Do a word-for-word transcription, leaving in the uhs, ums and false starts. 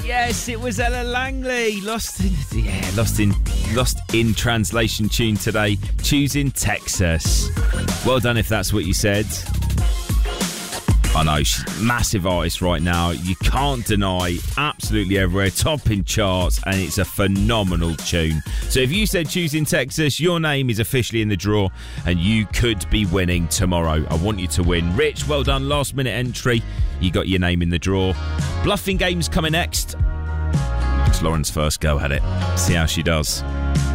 Yes, it was Ella Langley. Lost in, yeah, lost in, lost in translation tune today. Choosing Texas. Well done if that's what you said. I know, she's a massive artist right now. You can't deny, absolutely everywhere, topping charts, and it's a phenomenal tune. So if you said Choosing Texas, your name is officially in the draw, and you could be winning tomorrow. I want you to win. Rich, well done, last minute entry. You got your name in the draw. Bluffing game's coming next. It's Lauren's first go at it. See how she does.